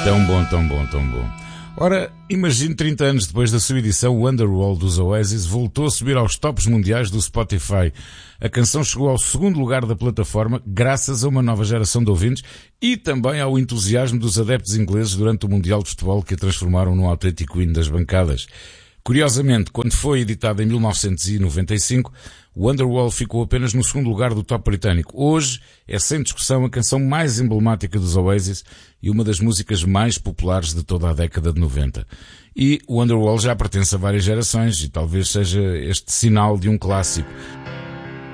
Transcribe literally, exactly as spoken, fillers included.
Tão bom, tão bom, tão bom. Ora, imagine trinta anos depois da sua edição, o Wonderwall dos Oasis voltou a subir aos tops mundiais do Spotify. A canção chegou ao segundo lugar da plataforma graças a uma nova geração de ouvintes e também ao entusiasmo dos adeptos ingleses durante o Mundial de Futebol, que a transformaram num autêntico hino das bancadas. Curiosamente, quando foi editado em mil novecentos e noventa e cinco, o Wonderwall ficou apenas no segundo lugar do top britânico. Hoje é sem discussão a canção mais emblemática dos Oasis e uma das músicas mais populares de toda a década de noventa. E o Wonderwall já pertence a várias gerações e talvez seja este sinal de um clássico.